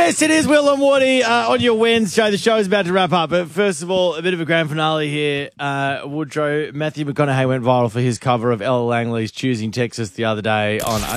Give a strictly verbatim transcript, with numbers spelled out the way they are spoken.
Yes, it is Will and Woody uh, on your Wednesday. The show is about to wrap up, but first of all, a bit of a grand finale here. Uh, Woodrow, Matthew McConaughey went viral for his cover of Ella Langley's Choosing Texas the other day on